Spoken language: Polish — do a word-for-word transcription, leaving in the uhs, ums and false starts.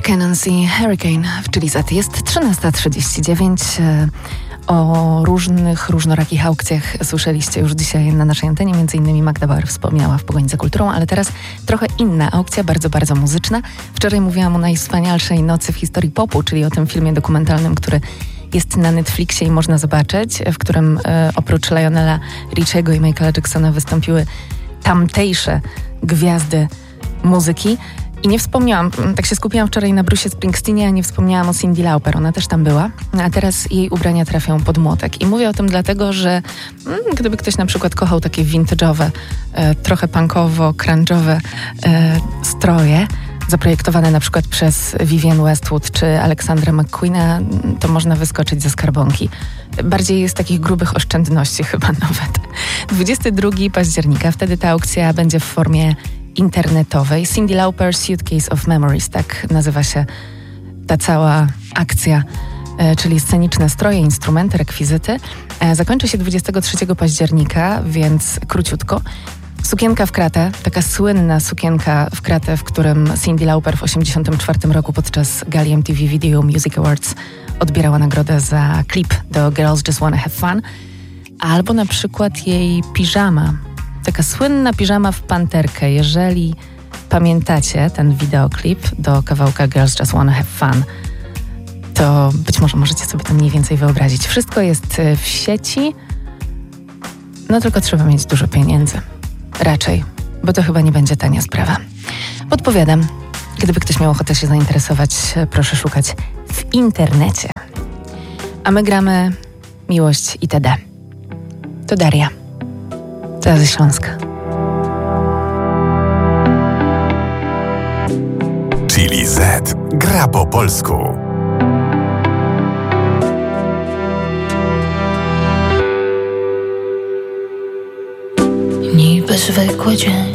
Cannons i Hurricane w Chili Z. Jest trzynasta trzydzieści dziewięć. O różnych, różnorakich aukcjach słyszeliście już dzisiaj na naszej antenie. Między innymi Magda Bauer wspomniała w Pogoni za kulturą, ale teraz trochę inna aukcja, bardzo, bardzo muzyczna. Wczoraj mówiłam o najwspanialszej nocy w historii popu, czyli o tym filmie dokumentalnym, który jest na Netflixie i można zobaczyć, w którym e, oprócz Lionela Richiego i Michaela Jacksona wystąpiły tamtejsze gwiazdy muzyki. I nie wspomniałam, tak się skupiłam wczoraj na Bruce'ie Springsteenie, a nie wspomniałam o Cyndi Lauper. Ona też tam była, a teraz jej ubrania trafią pod młotek. I mówię o tym dlatego, że mm, gdyby ktoś na przykład kochał takie vintage'owe, e, trochę punkowo, crunge'owe e, stroje, zaprojektowane na przykład przez Vivienne Westwood czy Alexandra McQueena, to można wyskoczyć ze skarbonki. Bardziej jest takich grubych oszczędności chyba nawet. dwudziestego drugiego października, wtedy ta aukcja będzie w formie internetowej. Cyndi Lauper Suitcase of Memories, tak nazywa się ta cała akcja, e, czyli sceniczne stroje, instrumenty, rekwizyty. E, zakończy się dwudziestego trzeciego października, więc króciutko. Sukienka w kratę, taka słynna sukienka w kratę, w którym Cyndi Lauper w osiemdziesiątym czwartym roku podczas gali M T V Video Music Awards odbierała nagrodę za klip do Girls Just Wanna Have Fun. Albo na przykład jej piżama, taka słynna piżama w panterkę. Jeżeli pamiętacie ten wideoklip do kawałka Girls Just Wanna Have Fun, to być może możecie sobie to mniej więcej wyobrazić. Wszystko jest w sieci, no tylko trzeba mieć dużo pieniędzy. Raczej, bo to chyba nie będzie tania sprawa. Podpowiadam, gdyby ktoś miał ochotę się zainteresować, proszę szukać w internecie. A my gramy Miłość itd. To Daria. To ze Śląska. Chili Z gra po polsku. Niby zwykły dzień,